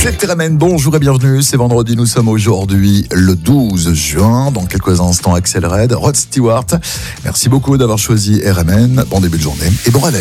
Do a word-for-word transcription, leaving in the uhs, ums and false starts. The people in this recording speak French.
C'est R M N, bonjour et bienvenue, c'est vendredi, nous sommes aujourd'hui le douze juin, dans quelques instants Axel Red, Rod Stewart, merci beaucoup d'avoir choisi R M N, bon début de journée et bon réveil.